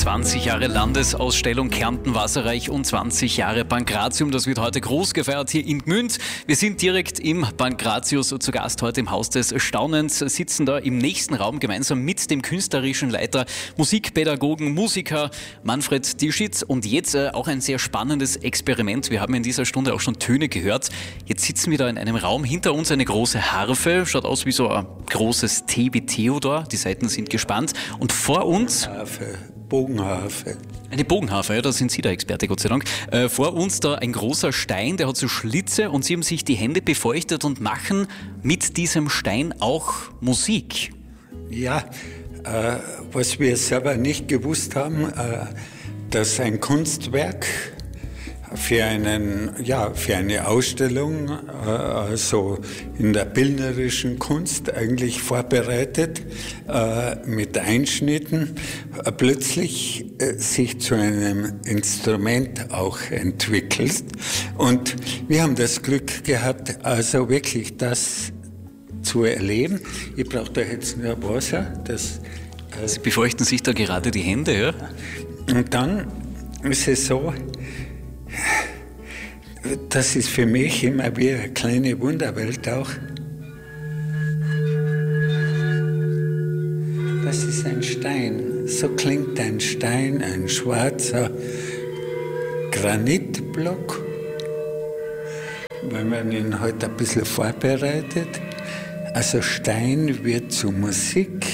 20 Jahre Landesausstellung Kärnten Wasserreich und 20 Jahre Pankratium. Das wird heute groß gefeiert hier in Gmünd. Wir sind direkt im Pankratius zu Gast heute im Haus des Staunens, sitzen da im nächsten Raum gemeinsam mit dem künstlerischen Leiter, Musikpädagogen, Musiker Manfred Dischitz. Und jetzt auch ein sehr spannendes Experiment. Wir haben in dieser Stunde auch schon Töne gehört. Jetzt sitzen wir da in einem Raum, hinter uns eine große Harfe, schaut aus wie so ein großes T wie Theodor. Die Seiten sind gespannt. Und vor uns... Bogenharfe. Eine Bogenharfe, ja, da sind Sie der Experte, Gott sei Dank. Vor uns da ein großer Stein, der hat so Schlitze und Sie haben sich die Hände befeuchtet und machen mit diesem Stein auch Musik. Ja, was wir selber nicht gewusst haben, dass ein Kunstwerk für eine Ausstellung, also in der bildnerischen Kunst eigentlich vorbereitet, mit Einschnitten, plötzlich sich zu einem Instrument auch entwickelt. Und wir haben das Glück gehabt, also wirklich das zu erleben. Ich brauche da jetzt nur Wasser. Sie befeuchten sich da gerade die Hände, ja? Und dann ist es so, das ist für mich immer wie eine kleine Wunderwelt auch. Das ist ein Stein. So klingt ein Stein, ein schwarzer Granitblock. Wenn man ihn heute ein bisschen vorbereitet. Also Stein wird zu Musik.